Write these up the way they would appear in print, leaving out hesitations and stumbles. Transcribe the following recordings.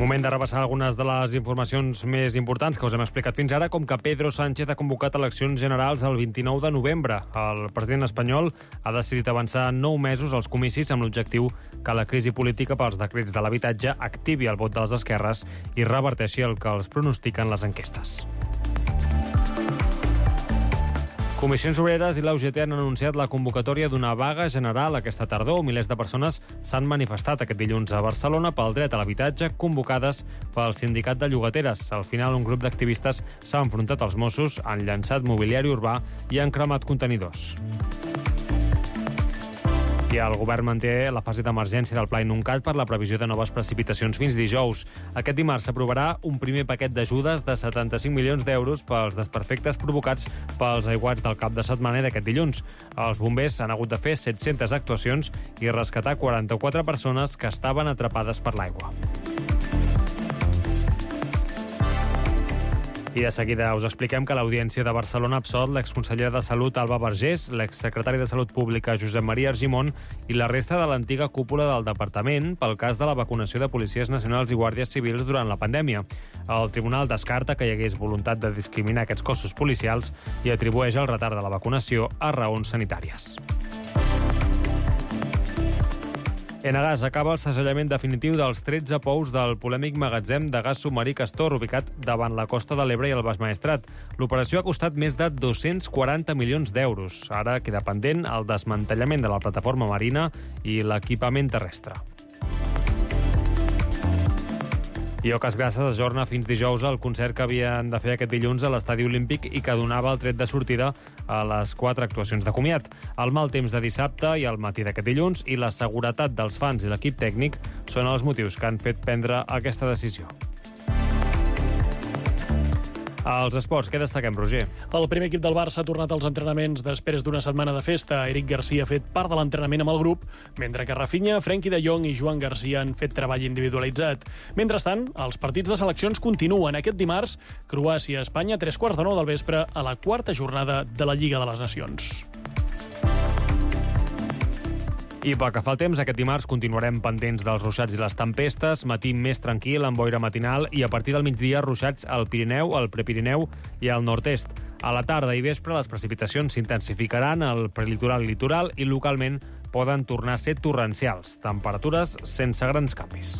Moment de repassar algunes de les informacions més importants que us hem explicat fins ara, com que Pedro Sánchez ha convocat eleccions generals el 29 de novembre. El president espanyol ha decidit avançar 9 mesos als comicis amb l'objectiu que la crisi política pels decrets de l'habitatge activi el vot de les esquerres i reverteixi el que els pronostiquen les enquestes. Comissions Obreres i la UGT han anunciat la convocatòria d'una vaga general aquesta tardor. Milers de persones s'han manifestat aquest dilluns a Barcelona pel dret a l'habitatge, convocades pel sindicat de llogateres. Al final, un grup d'activistes s'ha enfrontat als Mossos, han llançat mobiliari urbà i han cremat contenidors. I el govern manté la fase d'emergència del Pla Inuncat per la previsió de noves precipitacions fins dijous. Aquest dimarts s'aprovarà un primer paquet d'ajudes de 75 milions d'euros pels desperfectes provocats pels aiguats del cap de setmana d'aquest dilluns. Els bombers han hagut de fer 700 actuacions i rescatar 44 persones que estaven atrapades per l'aigua. I de seguida us expliquem que l'Audiència de Barcelona ha absolt l'exconseller de Salut Alba Vergés, l'exsecretari de Salut Pública Josep Maria Argimon i la resta de l'antiga cúpula del departament pel cas de la vacunació de policies nacionals i guàrdies civils durant la pandèmia. El tribunal descarta que hi hagués voluntat de discriminar aquests cossos policials i atribueix el retard de la vacunació a raons sanitàries. Enagás acaba el segellament definitiu dels 13 pous del polèmic magatzem de gas submarí Castor, ubicat davant la costa de l'Ebre i el Baix Maestrat. L'operació ha costat més de 240 milions d'euros. Ara queda pendent el desmantellament de la plataforma marina i l'equipament terrestre. I Oques Grasses ajorna fins dijous el concert que havien de fer aquest dilluns a l'Estadi Olímpic i que donava el tret de sortida a les 4 actuacions de comiat. El mal temps de dissabte i el matí d'aquest dilluns i la seguretat dels fans i l'equip tècnic són els motius que han fet prendre aquesta decisió. Als esports, què destaquem, Roger? El primer equip del Barça ha tornat als entrenaments després d'una setmana de festa. Eric Garcia ha fet part de l'entrenament amb el grup, mentre que Rafinha, Frenkie de Jong i Joan Garcia han fet treball individualitzat. Mentrestant, els partits de seleccions continuen. Aquest dimarts, Croàcia-Espanya, 15:45 del vespre, a la 4ª jornada de la Lliga de les Nacions. I pel que fa al temps, aquest dimarts continuarem pendents dels ruixats i les tempestes, matí més tranquil, amb boira matinal, i a partir del migdia ruixats al Pirineu, al Prepirineu i al nord-est. A la tarda i vespre les precipitacions s'intensificaran al prelitoral i litoral i localment poden tornar a ser torrencials. Temperatures sense grans canvis.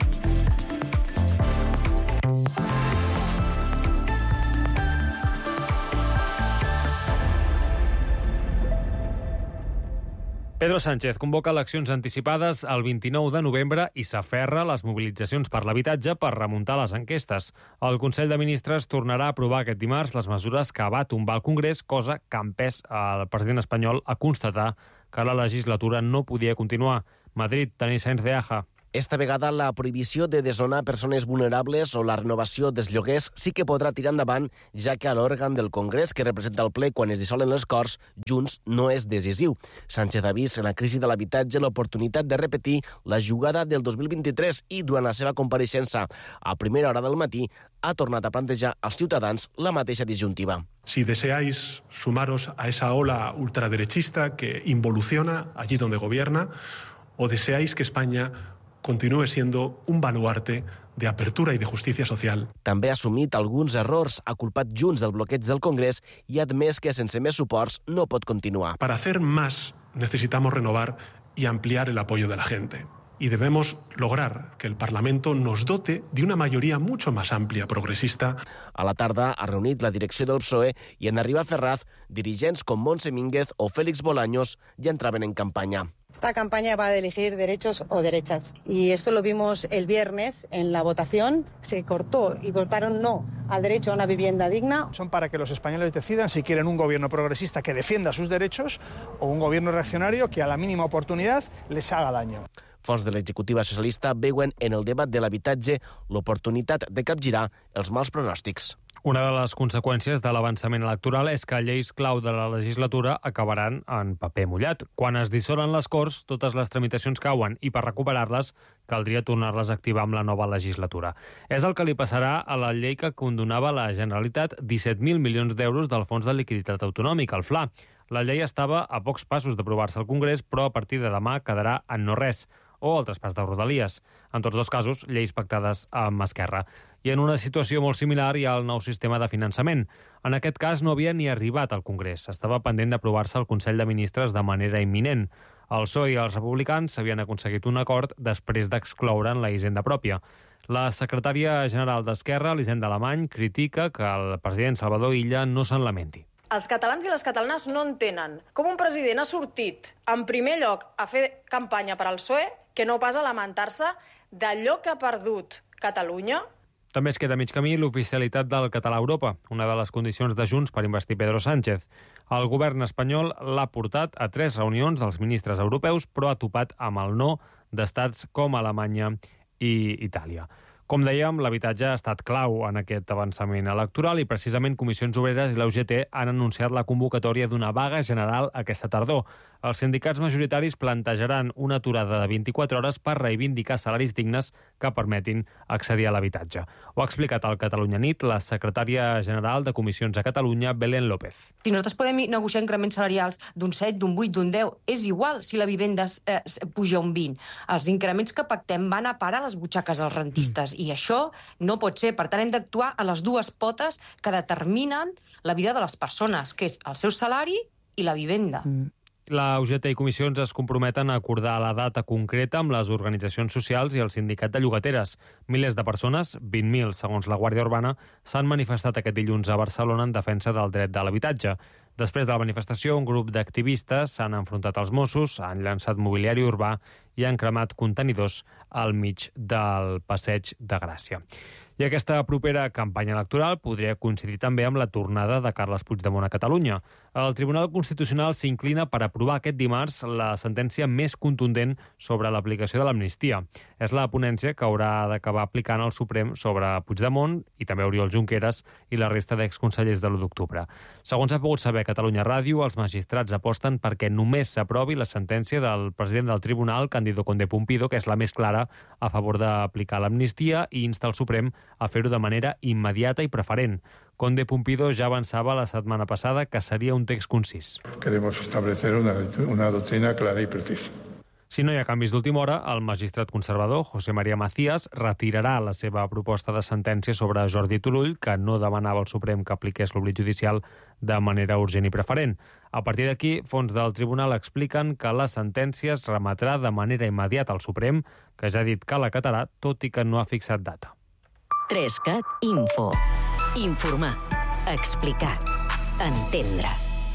Pedro Sánchez convoca eleccions anticipades el 29 de novembre i s'aferra a les mobilitzacions per l'habitatge per remuntar les enquestes. El Consell de Ministres tornarà a aprovar aquest dimarts les mesures que va tombar el Congrés, cosa que ha empès el president espanyol a constatar que la legislatura no podia continuar. Madrid, Toni Sainz de Aja. Esta vegada la prohibició de desnonar persones vulnerables o la renovació dels lloguers sí que podrà tirar endavant, ja que a l'òrgan del Congrés que representa el ple quan es dissolen les Corts, Junts no és decisiu. Sánchez ha vist en la crisi de l'habitatge l'oportunitat de repetir la jugada del 2023 i durant la seva compareixença a primera hora del matí ha tornat a plantejar als ciutadans la mateixa disjuntiva. Si deseáis sumaros a esa ola ultraderechista que involuciona allí donde gobierna, o deseáis que España continúe siendo un baluarte de apertura y de justicia social. També ha assumit alguns errors, ha culpat Junts del bloqueig del Congrés i ha admès que sense més suports no pot continuar. Para hacer más necesitamos renovar y ampliar el apoyo de la gente. Y debemos lograr que el Parlamento nos dote de una mayoría mucho más amplia, progresista. A la tarda ha reunit la direcció del PSOE i en arribar a Ferraz, dirigents com Montse Mínguez o Félix Bolaños ja entraven en campanya. Esta campaña va a elegir derechos o derechas. Y esto lo vimos el viernes en la votación. Se cortó y votaron no al derecho a una vivienda digna. Son para que los españoles decidan si quieren un gobierno progresista que defienda sus derechos o un gobierno reaccionario que a la mínima oportunidad les haga daño. Fonts de l'executiva socialista veuen en el debat de l'habitatge l'oportunitat de capgirar els mals pronòstics. Una de les conseqüències de l'avançament electoral és que lleis clau de la legislatura acabaran en paper mullat. Quan es dissolen les Corts, totes les tramitacions cauen i per recuperar-les caldria tornar-les a activar amb la nova legislatura. És el que li passarà a la llei que condonava a la Generalitat 17.000 milions d'euros del Fons de Liquiditat Autonòmic, el FLA. La llei estava a pocs passos d'aprovar-se al Congrés, però a partir de demà quedarà en no res. o el traspàs de Rodalies. En tots dos casos, lleis pactades amb Esquerra. I en una situació molt similar hi ha el nou sistema de finançament. En aquest cas no havia ni arribat al Congrés. Estava pendent d'aprovar-se al Consell de Ministres de manera imminent. El PSOE i els republicans havien aconseguit un acord després d'excloure'n la hisenda pròpia. La secretària general d'Esquerra, Elisenda Alemany, critica que el president Salvador Illa no se'n lamenti. Els catalans i les catalanes no entenen com un president ha sortit, en primer lloc, a fer campanya per al PSOE, que no pas a lamentar-se d'allò que ha perdut Catalunya. També es queda mig camí l'oficialitat del català a Europa, una de les condicions de Junts per investir Pedro Sánchez. El govern espanyol l'ha portat a 3 reunions dels ministres europeus, però ha topat amb el no d'estats com Alemanya i Itàlia. Com dèiem, l'habitatge ha estat clau en aquest avançament electoral i precisament Comissions Obreres i la UGT han anunciat la convocatòria d'una vaga general aquesta tardor. Els sindicats majoritaris plantejaran una aturada de 24 hores per reivindicar salaris dignes que permetin accedir a l'habitatge. Ho ha explicat al Catalunya Nit la secretària general de Comissions a Catalunya, Belén López. Si nosaltres podem negociar increments salarials d'un 7, d'un 8, d'un 10, és igual si la vivenda puja un 20. Els increments que pactem van a parar les butxaques als rentistes i això no pot ser. Per tant, hem d'actuar a les dues potes que determinen la vida de les persones, que és el seu salari i la vivenda. La UGT i Comissions es comprometen a acordar la data concreta amb les organitzacions socials i el sindicat de llogateres. Milers de persones, 20.000 segons la Guàrdia Urbana, s'han manifestat aquest dilluns a Barcelona en defensa del dret de l'habitatge. Després de la manifestació, un grup d'activistes s'han enfrontat als Mossos, han llançat mobiliari urbà i han cremat contenidors al mig del Passeig de Gràcia. I aquesta propera campanya electoral podria coincidir també amb la tornada de Carles Puigdemont a Catalunya. El Tribunal Constitucional s'inclina per aprovar aquest dimarts la sentència més contundent sobre l'aplicació de l'amnistia. És la ponència que haurà d'acabar aplicant el Suprem sobre Puigdemont i també Oriol Junqueras i la resta d'exconsellers de l'1 d'octubre. Segons ha pogut saber Catalunya Ràdio, els magistrats aposten perquè només s'aprovi la sentència del president del Tribunal, Cándido Conde Pumpido, que és la més clara a favor d'aplicar l'amnistia i insta el Suprem a fer-ho de manera immediata i preferent. Conde Pumpido ja avançava la setmana passada que seria un text concís. Queremos establecer una doctrina clara y precisa. Si no hi ha canvis d'última hora, el magistrat conservador, José María Macías, retirarà la seva proposta de sentència sobre Jordi Turull, que no demanava al Suprem que apliqués l'oblit judicial de manera urgent i preferent. A partir d'aquí, fons del tribunal expliquen que la sentència es remetrà de manera immediata al Suprem, que ja ha dit que l'acatarà, tot i que no ha fixat data. 3CAT Info. Informar. Explicar. Entendre.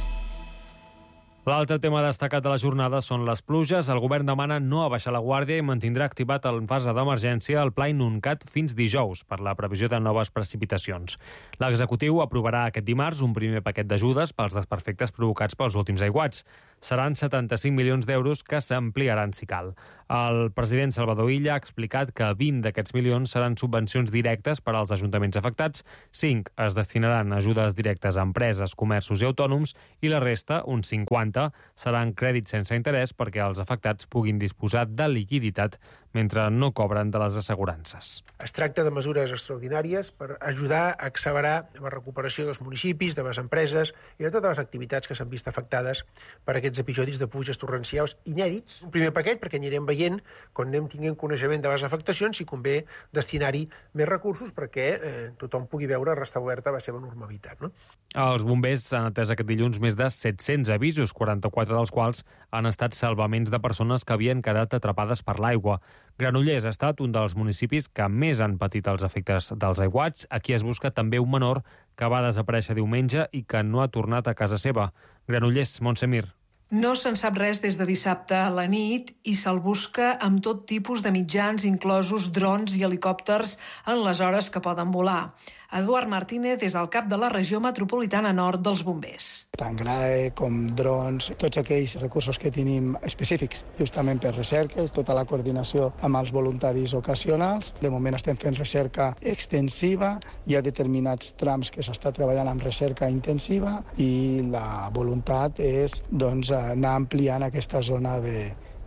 L'altre tema destacat de la jornada són les pluges. El govern demana no abaixar la guàrdia i mantindrà activat en fase d'emergència el pla Inuncat fins dijous per la previsió de noves precipitacions. L'executiu aprovarà aquest dimarts un primer paquet d'ajudes pels desperfectes provocats pels últims aiguats. Seran 75 milions d'euros que s'ampliaran si cal. El president Salvador Illa ha explicat que 20 d'aquests milions seran subvencions directes per als ajuntaments afectats, 5 es destinaran a ajudes directes a empreses, comerços i autònoms i la resta, uns 50, seran crèdits sense interès perquè els afectats puguin disposar de liquiditat mentre no cobren de les assegurances. Es tracta de mesures extraordinàries per ajudar a accelerar la recuperació dels municipis, de les empreses i de totes les activitats que s'han vist afectades per aquests episodis de pluges torrencials inèdits. Un primer paquet perquè anirem veient, quan anem tinguent coneixement de les afectacions, si convé destinar-hi més recursos perquè tothom pugui veure restablerta la seva normalitat. No? Els bombers han atès aquest dilluns més de 700 avisos, 44 dels quals han estat salvaments de persones que havien quedat atrapades per l'aigua. Granollers ha estat un dels municipis que més han patit els efectes dels aiguats. Aquí es busca també un menor que va desaparèixer diumenge i que no ha tornat a casa seva. Granollers, Montse Mir. No se'n sap res des de dissabte a la nit i se'l busca amb tot tipus de mitjans, inclosos drons i helicòpters en les hores que poden volar. Eduard Martínez és el cap de la regió metropolitana nord dels bombers. Tant GRAE com drons, tots aquells recursos que tenim específics, justament per recerques, tota la coordinació amb els voluntaris ocasionals. De moment estem fent recerca extensiva, hi ha determinats trams que s'està treballant amb recerca intensiva i la voluntat és anar ampliant aquesta zona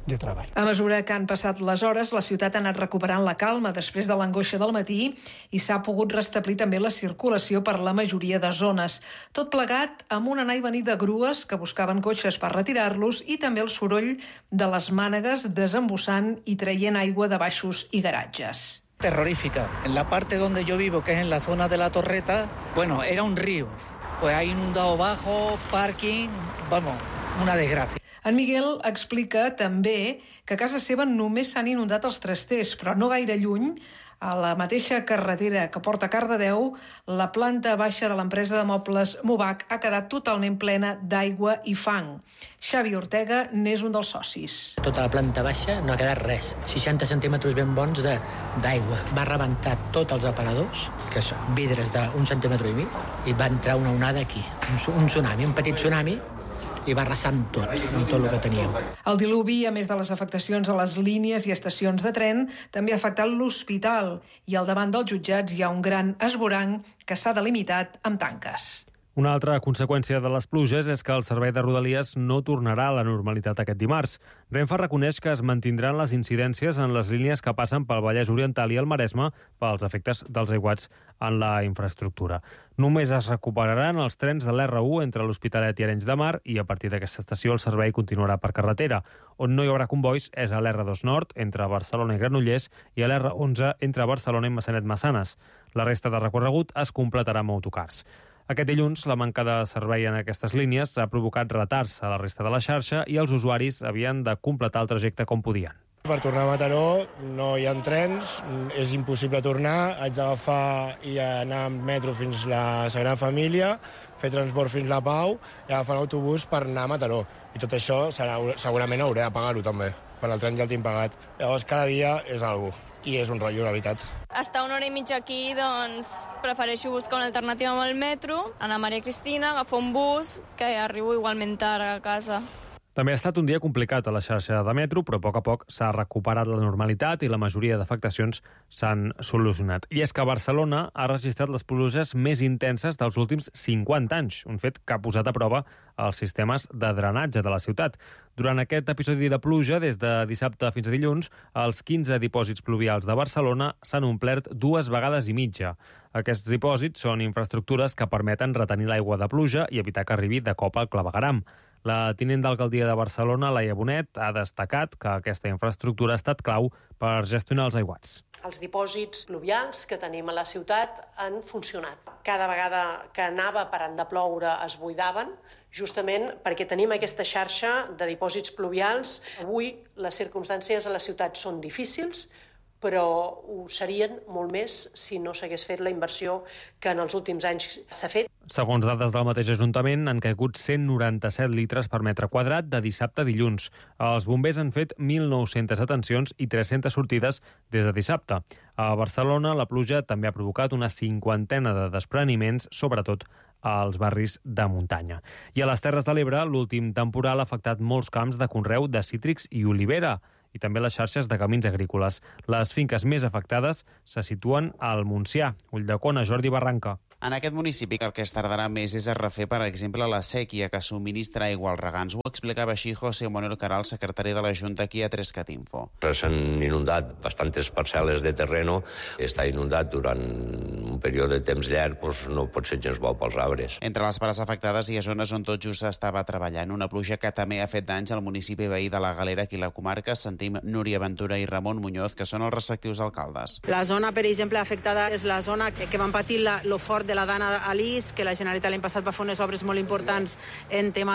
de treball. A mesura que han passat les hores, la ciutat ha anat recuperant la calma després de l'angoixa del matí i s'ha pogut restablir també la circulació per la majoria de zones. Tot plegat amb un anar i venir de grues que buscaven cotxes per retirar-los i també el soroll de les mànegues desembussant i traient aigua de baixos i garatges. Terrorífica. En la parte donde yo vivo, que es en la zona de la Torreta, bueno, era un río. Pues hay inundado bajo, parking, vamos, una desgracia. En Miguel explica també que a casa seva només s'han inundat els trasters, però no gaire lluny, a la mateixa carretera que porta a Cardedeu, la planta baixa de l'empresa de mobles Movac ha quedat totalment plena d'aigua i fang. Xavi Ortega n'és un dels socis. Tota la planta baixa no ha quedat res. 60 centímetres ben bons d'aigua. Va rebentar tots els aparadors, que són vidres d'un centímetre i mig, i va entrar una onada aquí. Un tsunami, un petit tsunami, i va arrasar amb tot el que teníem. El diluvi, a més de les afectacions a les línies i estacions de tren, també ha afectat l'hospital i al davant dels jutjats hi ha un gran esvoranc que s'ha delimitat amb tanques. Una altra conseqüència de les pluges és que el servei de Rodalies no tornarà a la normalitat aquest dimarts. Renfe reconeix que es mantindran les incidències en les línies que passen pel Vallès Oriental i el Maresme pels efectes dels aiguats en la infraestructura. Només es recuperaran els trens de l'R1 entre l'Hospitalet i Arenys de Mar i a partir d'aquesta estació el servei continuarà per carretera. On no hi haurà convois és a l'R2 Nord entre Barcelona i Granollers i a l'R11 entre Barcelona i Maçanet-Massanes. La resta de recorregut es completarà amb autocars. Aquest dilluns, la manca de servei en aquestes línies ha provocat retards a la resta de la xarxa i els usuaris havien de completar el trajecte com podien. Per tornar a Mataró no hi ha trens, és impossible tornar, haig d'agafar i anar amb metro fins la Sagrada Família, fer transport fins la Pau i agafar l'autobús per anar a Mataró. I tot això segurament hauré de pagar-ho també, per el tren ja el tinc pagat. Llavors cada dia és alguna cosa. I és un rotllo, la veritat. Estar una hora i mitja aquí, doncs, prefereixo buscar una alternativa amb el metro, anar a Maria Cristina, agafar un bus, que arribo igualment tard a casa. També ha estat un dia complicat a la xarxa de metro, però a poc s'ha recuperat la normalitat i la majoria d'afectacions s'han solucionat. I és que Barcelona ha registrat les pluges més intenses dels últims 50 anys, un fet que ha posat a prova els sistemes de drenatge de la ciutat. Durant aquest episodi de pluja, des de dissabte fins a dilluns, els 15 dipòsits pluvials de Barcelona s'han omplert 2 vegades i mitja. Aquests dipòsits són infraestructures que permeten retenir l'aigua de pluja i evitar que arribi de cop al clavegueram. La tinent d'alcaldia de Barcelona, Laia Bonet, ha destacat que aquesta infraestructura ha estat clau per gestionar els aiguats. Els dipòsits pluvials que tenim a la ciutat han funcionat. Cada vegada que anava parant de ploure es buidaven, justament perquè tenim aquesta xarxa de dipòsits pluvials. Avui les circumstàncies a la ciutat són difícils, però ho serien molt més si no s'hagués fet la inversió que en els últims anys s'ha fet. Segons dades del mateix Ajuntament, han caigut 197 litres per metre quadrat de dissabte a dilluns. Els bombers han fet 1.900 atencions i 300 sortides des de dissabte. A Barcelona, la pluja també ha provocat una 50 de despreniments, sobretot als barris de muntanya. I a les Terres de l'Ebre, l'últim temporal ha afectat molts camps de conreu de cítrics i olivera, i també les xarxes de camins agrícoles. Les finques més afectades se situen al Montsià, Ulldecona, Jordi Barranca. En aquest municipi el que es tardarà més és a refer, per exemple, la sèquia que subministra aigua als regants. Ho explicava així José Manuel Caral, secretari de la Junta aquí a 3CAT Info. S'han inundat bastantes parcel·les de terreno. Està inundat durant un període de temps llarg, doncs no pot ser gens bo pels arbres. Entre les parts afectades hi ha zones on tot just estava treballant. Una pluja que també ha fet danys al municipi veí de la Galera, aquí a la comarca. Sentim Núria Ventura i Ramon Muñoz, que són els respectius alcaldes. La zona, per exemple, afectada és la zona que van patir lo fort de la Dana a l'Is, que la Generalitat l'any passat va fer unes obres molt importants en tema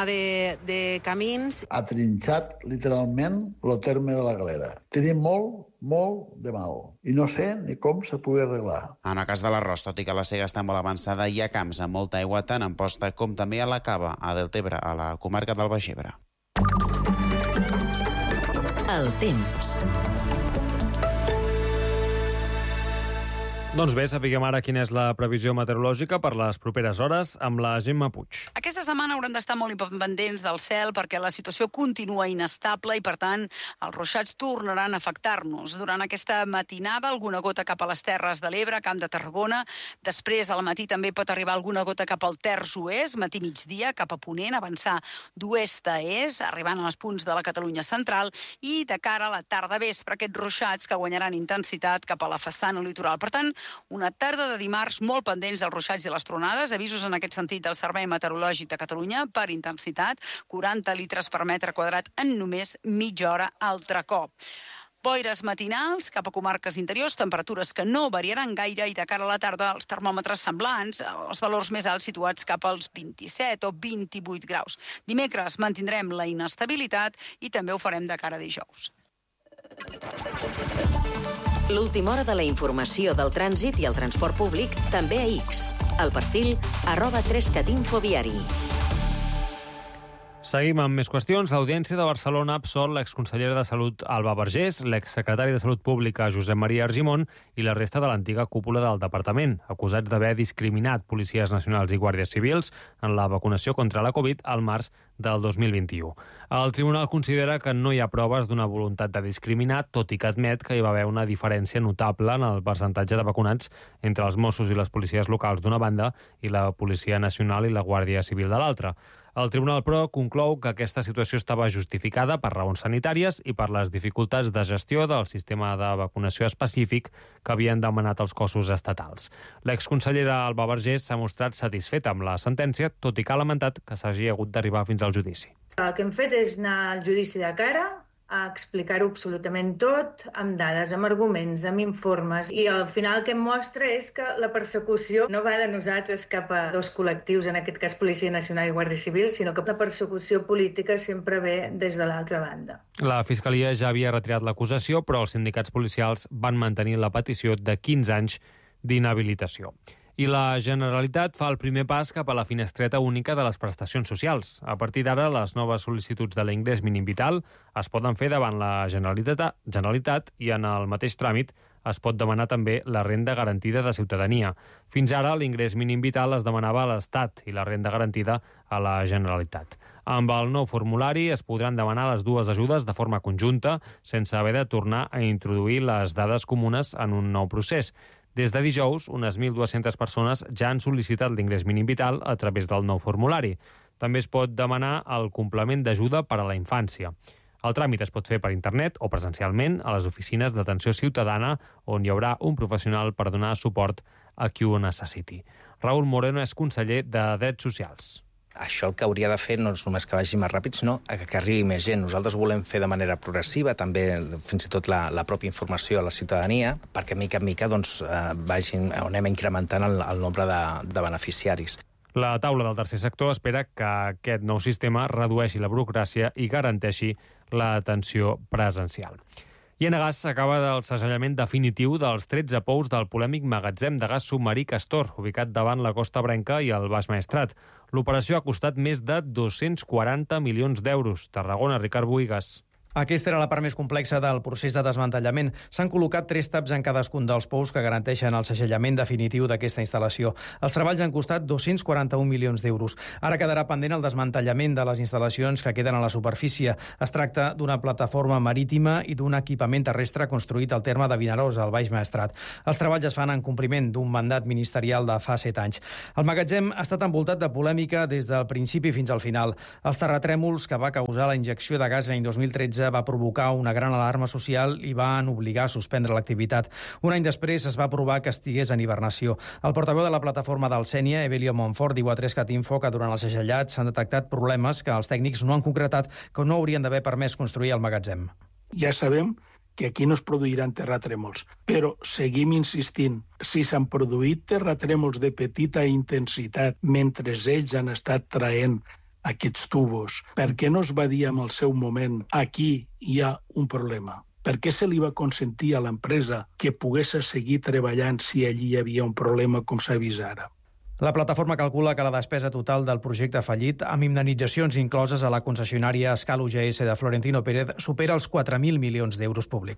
de camins. Ha trinxat literalment el terme de la Galera. Tenim molt de mal i no sé ni com se pugui arreglar. En el cas de l'arròs, tot i que la sega està molt avançada, hi ha camps amb molta aigua tant en posta com també a la Cava, a Deltebre, a la comarca del Baix Ebre. El temps. Doncs bé, sapiguem ara quina és la previsió meteorològica per les properes hores amb la Gemma Puig. Aquesta setmana haurem d'estar molt pendents del cel perquè la situació continua inestable i, per tant, els ruixats tornaran a afectar-nos. Durant aquesta matinada, alguna gota cap a les Terres de l'Ebre, Camp de Tarragona. Després, al matí, també pot arribar alguna gota cap al terç oest, matí-migdia, cap a ponent, avançar d'oest a est, arribant als punts de la Catalunya central, i de cara a la tarda vespre, aquests ruixats que guanyaran intensitat cap a la façana litoral. Per tant, una tarda de dimarts molt pendents dels ruixats i les tronades. Avisos en aquest sentit del Servei Meteorològic de Catalunya per intensitat, 40 litres per metre quadrat en només mitja hora altre cop. Boires matinals cap a comarques interiors, temperatures que no variaran gaire i de cara a la tarda els termòmetres semblants, els valors més alts situats cap als 27 o 28 graus. Dimecres mantindrem la inestabilitat i també ho farem de cara a dijous. L'última hora de la informació del trànsit i el transport públic també a X. El perfil @3catinfoviari. Seguim amb més qüestions. L'Audiència de Barcelona ha absolt l'exconsellera de Salut Alba Vergés, l'exsecretari de Salut Pública Josep Maria Argimon i la resta de l'antiga cúpula del departament, acusats d'haver discriminat policies nacionals i guàrdies civils en la vacunació contra la Covid al març del 2021. El tribunal considera que no hi ha proves d'una voluntat de discriminar, tot i que admet que hi va haver una diferència notable en el percentatge de vacunats entre els Mossos i les policies locals d'una banda i la Policia Nacional i la Guàrdia Civil de l'altra. El Tribunal, però, conclou que aquesta situació estava justificada per raons sanitàries i per les dificultats de gestió del sistema de vacunació específic que havien demanat els cossos estatals. L'exconsellera Alba Vergés s'ha mostrat satisfeta amb la sentència, tot i que ha lamentat que s'hagi hagut d'arribar fins al judici. El que hem fet és anar al judici de cara, a explicar-ho absolutament tot, amb dades, amb arguments, amb informes, i al final el que em mostra és que la persecució no va de nosaltres cap a dos col·lectius, en aquest cas Policia Nacional i Guàrdia Civil, sinó que la persecució política sempre ve des de l'altra banda. La Fiscalia ja havia retirat l'acusació, però els sindicats policials van mantenir la petició de 15 anys d'inhabilitació. I la Generalitat fa el primer pas cap a la finestreta única de les prestacions socials. A partir d'ara, les noves sol·licituds de l'ingrés mínim vital es poden fer davant la Generalitat i en el mateix tràmit es pot demanar també la renda garantida de ciutadania. Fins ara, l'ingrés mínim vital es demanava a l'Estat i la renda garantida a la Generalitat. Amb el nou formulari es podran demanar les dues ajudes de forma conjunta, sense haver de tornar a introduir les dades comunes en un nou procés. Des de dijous, unes 1.200 persones ja han sol·licitat l'ingrés mínim vital a través del nou formulari. També es pot demanar el complement d'ajuda per a la infància. El tràmit es pot fer per internet o presencialment a les oficines d'atenció ciutadana, on hi haurà un professional per donar suport a qui ho necessiti. Raúl Moreno és conseller de Drets Socials. Això el que hauria de fer no és només que vagi més ràpid, sinó que arribi més gent. Nosaltres ho volem fer de manera progressiva, també fins i tot la pròpia informació a la ciutadania, perquè mica en mica anem incrementant el nombre de beneficiaris. La taula del tercer sector espera que aquest nou sistema redueixi la burocràcia i garanteixi l'atenció presencial. I Enagás s'acaba el segellament definitiu dels 13 pous del polèmic magatzem de gas submarí Castor, ubicat davant la Costa Brenca i el Baix Maestrat. L'operació ha costat més de 240 milions d'euros. Tarragona, Ricard Buigas. Aquesta era la part més complexa del procés de desmantellament. S'han col·locat 3 taps en cadascun dels pous que garanteixen el segellament definitiu d'aquesta instal·lació. Els treballs han costat 241 milions d'euros. Ara quedarà pendent el desmantellament de les instal·lacions que queden a la superfície. Es tracta d'una plataforma marítima i d'un equipament terrestre construït al terme de Vinaròs, al Baix Maestrat. Els treballs es fan en compliment d'un mandat ministerial de fa 7 anys. El magatzem ha estat envoltat de polèmica des del principi fins al final. Els terratrèmols que va causar la injecció de gas l'any 2013 va provocar una gran alarma social i van obligar a suspendre l'activitat. Un any després es va aprovar que estigués en hibernació. El portaveu de la plataforma del Sénia, Evelio Montfort, diu a 3cat Info que durant el segellat s'han detectat problemes que els tècnics no han concretat, que no haurien d'haver permès construir el magatzem. Ja sabem que aquí no es produiran terratrèmols, però seguim insistint. Si s'han produït terratrèmols de petita intensitat mentre ells han estat traient aquests tubos, per què no es va dir en el seu moment aquí hi ha un problema? Per què se li va consentir a l'empresa que pogués seguir treballant si allí hi havia un problema com s'ha vist ara? La plataforma calcula que la despesa total del projecte fallit, amb indemnitzacions incloses a la concessionària Escal UGS de Florentino Pérez, supera els 4.000 milions d'euros públics.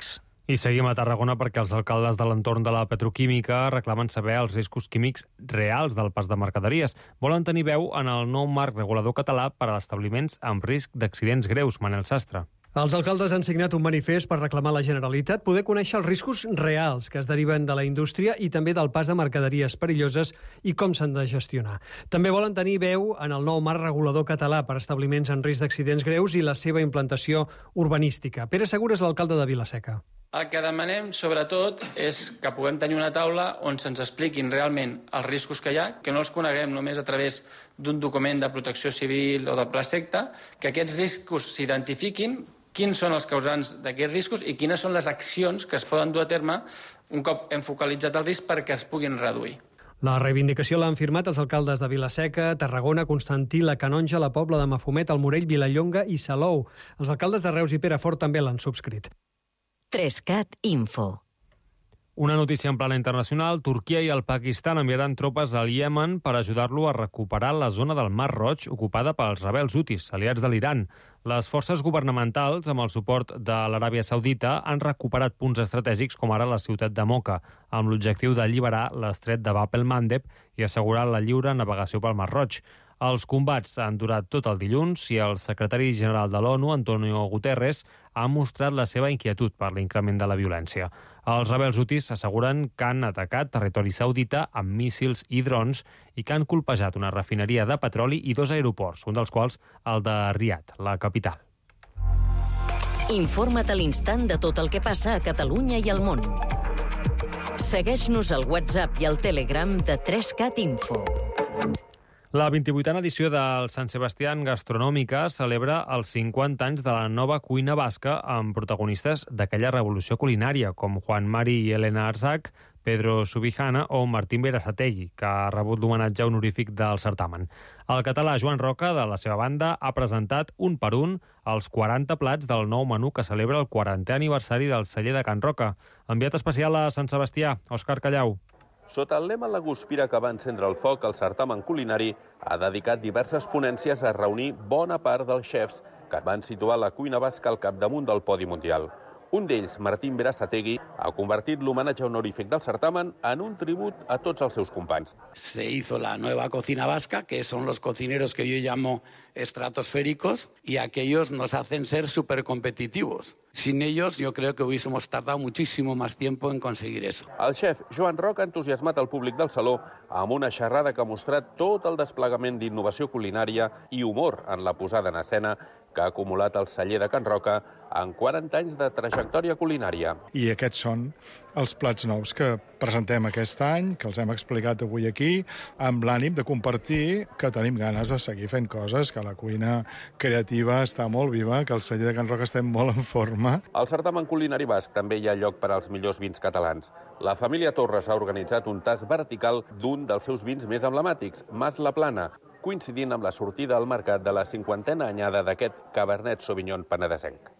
I seguim a Tarragona perquè els alcaldes de l'entorn de la petroquímica reclamen saber els riscos químics reals del pas de mercaderies. Volen tenir veu en el nou marc regulador català per a establiments amb risc d'accidents greus. Manel Sastre. Els alcaldes han signat un manifest per reclamar a la Generalitat poder conèixer els riscos reals que es deriven de la indústria i també del pas de mercaderies perilloses i com s'han de gestionar. També volen tenir veu en el nou marc regulador català per a establiments en risc d'accidents greus i la seva implantació urbanística. Pere Segura és l'alcalde de Vila-seca. El que demanem, sobretot, és que puguem tenir una taula on se'ns expliquin realment els riscos que hi ha, que no els coneguem només a través d'un document de protecció civil o de plaseqta, que aquests riscos s'identifiquin, quins són els causants d'aquests riscos i quines són les accions que es poden dur a terme un cop hem focalitzat el risc perquè es puguin reduir. La reivindicació l'han firmat els alcaldes de Vila-seca, Tarragona, Constantí, la Canonja, la Pobla de Mafumet, el Morell, Vilallonga i Salou. Els alcaldes de Reus i Perafort també l'han subscrit. 3CAT Info. Una notícia en plana internacional. Turquia i el Pakistan enviaran tropes al Iemen per ajudar-lo a recuperar la zona del Mar Roig ocupada pels rebels hutis, aliats de l'Iran. Les forces governamentals, amb el suport de l'Aràbia Saudita, han recuperat punts estratègics com ara la ciutat de Mocha, amb l'objectiu d'alliberar l'estret de Bab el-Mandeb i assegurar la lliure navegació pel Mar Roig. Els combats han durat tot el dilluns i el secretari general de l'ONU, Antonio Guterres, ha mostrat la seva inquietud per l'increment de la violència. Els rebels hutis asseguren que han atacat territori saudita amb míssils i drons i que han colpejat una refineria de petroli i 2 aeroports, un dels quals el de Riad, la capital. Informa't a l'instant de tot el que passa a Catalunya i al món. Segueix-nos al WhatsApp i al Telegram de 3CAT Info. La 28a edició del Sant Sebastián Gastronòmica celebra els 50 anys de la nova cuina basca amb protagonistes d'aquella revolució culinària, com Juan Mari i Elena Arzac, Pedro Subijana o Martín Berasategui, que ha rebut l'homenatge honorífic del certamen. El català Joan Roca, de la seva banda, ha presentat un per un els 40 plats del nou menú que celebra el 40è aniversari del celler de Can Roca. Enviat especial a Sant Sebastià, Òscar Callau. Sota el lema La Guspira que va encendre el foc, el certamen culinari ha dedicat diverses ponències a reunir bona part dels xefs que van situar la cuina basca al capdamunt del podi mundial. Un d'ells, Martín Berasategui, ha convertit l'homenatge honorífic del certamen en un tribut a tots els seus companys. Se hizo la nueva cocina vasca, que son los cocineros que yo llamo estratosféricos, y aquellos nos hacen ser súper competitivos. Sin ellos, yo creo que hubiésemos tardado muchísimo más tiempo en conseguir eso. El xef Joan Roca ha entusiasmat el públic del saló amb una xerrada que ha mostrat tot el desplegament d'innovació culinària i humor en la posada en escena que ha acumulat el celler de Can Roca en 40 anys de trajectòria culinària. I aquests són els plats nous que presentem aquest any, que els hem explicat avui aquí, amb l'ànim de compartir que tenim ganes de seguir fent coses, que la cuina creativa està molt viva, que el celler de Can Roca estem molt en forma. Al certamen culinari basc també hi ha lloc per als millors vins catalans. La família Torres ha organitzat un tast vertical d'un dels seus vins més emblemàtics, Mas la Plana, coincidint amb la sortida al mercat de la 50a anyada d'aquest Cabernet Sauvignon penedesenc.